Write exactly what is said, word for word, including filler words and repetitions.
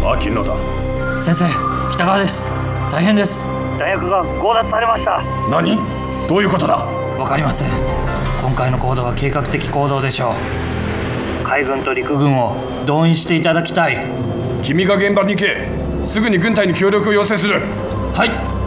牧野だ。 先生、北川です。大変です。 弾薬が強奪されました。 何？どういうことだ？ わかりません。今回の行動は計画的行動でしょう。海軍と陸軍を動員していただきたい。 君が現場に行け。すぐに軍隊に協力を要請する。 はい。